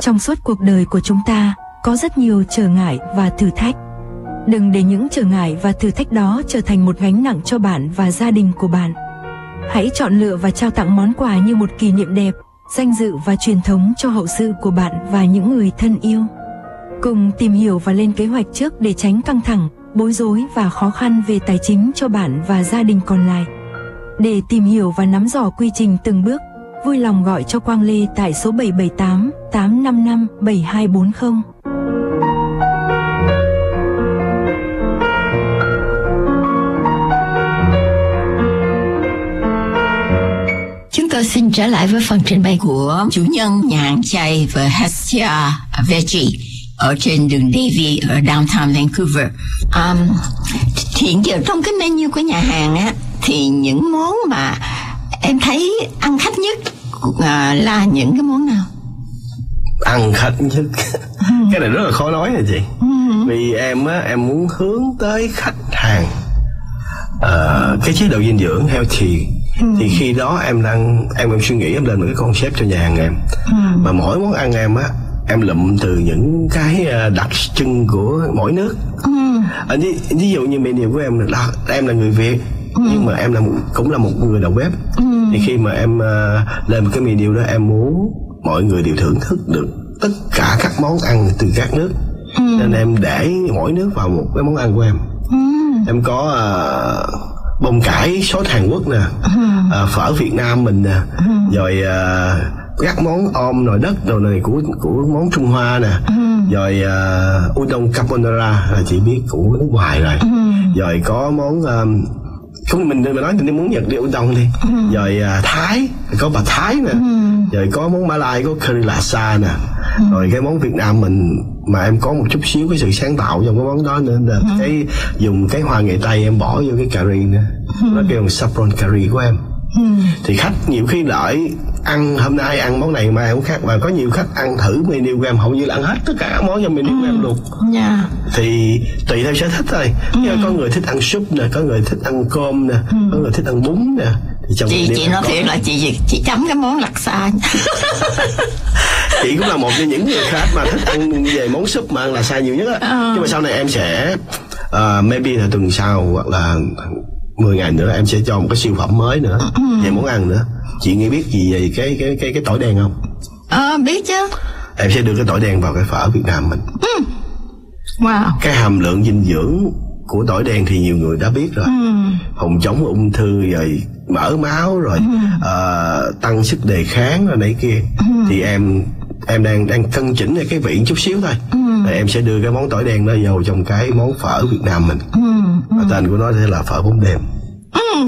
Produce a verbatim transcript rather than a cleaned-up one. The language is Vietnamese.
Trong suốt cuộc đời của chúng ta có rất nhiều trở ngại và thử thách. Đừng để những trở ngại và thử thách đó trở thành một gánh nặng cho bạn và gia đình của bạn. Hãy chọn lựa và trao tặng món quà như một kỷ niệm đẹp, danh dự và truyền thống cho hậu sự của bạn và những người thân yêu. Cùng tìm hiểu và lên kế hoạch trước để tránh căng thẳng, bối rối và khó khăn về tài chính cho bạn và gia đình còn lại. Để tìm hiểu và nắm rõ quy trình từng bước, vui lòng gọi cho Quang Lê tại số bảy bảy tám tám năm năm bảy hai bốn không. Chúng tôi xin trở lại với phần trình bày của chủ nhân nhà hàng chay The Hestia Veggie ở trên đường Davie ở downtown Vancouver. Um, hiện giờ trong cái menu của nhà hàng á, thì những món mà em thấy ăn khách nhất à, là những cái món nào? Ăn khách nhất cái này rất là khó nói nè chị. Vì em á, em muốn hướng tới khách hàng uh, cái chế độ dinh dưỡng healthy. Ừ. Thì khi đó em đang em em suy nghĩ em lên một cái concept cho nhà hàng em. Ừ. Mà mỗi món ăn em á, em lụm từ những cái đặc trưng của mỗi nước. Ừ. À, ví, ví dụ như menu của em là em là người Việt. Ừ. Nhưng mà em là một, cũng là một người đầu bếp. Ừ. Thì khi mà em uh, lên một cái menu đó, em muốn mọi người đều thưởng thức được tất cả các món ăn từ các nước. Ừ. Nên em để mỗi nước vào một cái món ăn của em. Ừ. Em có uh, bông cải sốt Hàn Quốc nè, ừ. uh, phở Việt Nam mình nè, ừ. rồi uh, các món om nồi đất đồ này của của món Trung Hoa nè, ừ. rồi uh, udon carbonara là chị biết của nước ngoài rồi, ừ. rồi có món um, không mình mình nói mình muốn Nhật đi udon đi, ừ. rồi uh, Thái có bà Thái nè, ừ. rồi có món Mã Lai có curry laksa nè, ừ. rồi cái món Việt Nam mình mà em có một chút xíu cái sự sáng tạo trong cái món đó nữa là ừ. cái dùng cái hoa nghệ tây em bỏ vô cái cà ri nữa, ừ. nó kêu bằng saffron curry của em. Ừ. Thì khách nhiều khi đợi ăn hôm nay ăn món này mai không khác, và có nhiều khách ăn thử menu của em hầu như là ăn hết tất cả món trong menu ừ. của em luôn. Yeah. Thì tùy theo sở thích thôi. Ừ. Có người thích ăn súp nè, có người thích ăn cơm nè, ừ. có người thích ăn bún nè. Thì trong chị chị nói thiệt là chị chị chấm cái món laksa. Chị cũng là một trong những người khách mà thích ăn về món súp mà ăn là sai nhiều nhất á. Ừ. Nhưng mà sau này em sẽ uh, maybe là tuần sau hoặc là mười ngày nữa em sẽ cho một cái siêu phẩm mới nữa ừ. về món ăn nữa. Chị nghĩ biết gì về cái cái cái cái tỏi đen không? Ờ à, biết chứ. Em sẽ đưa cái tỏi đen vào cái phở Việt Nam mình. Ừ. Wow. Cái hàm lượng dinh dưỡng của tỏi đen thì nhiều người đã biết rồi. Ừ. Phòng chống ung thư rồi mỡ máu rồi ừ. uh, tăng sức đề kháng rồi này kia. Ừ. Thì em em đang đang cân chỉnh lại cái vị chút xíu thôi. Ừ. Rồi em sẽ đưa cái món tỏi đen đó vào trong cái món phở Việt Nam mình. Ừ. Ừ. Và tên của nó sẽ là phở bún đêm.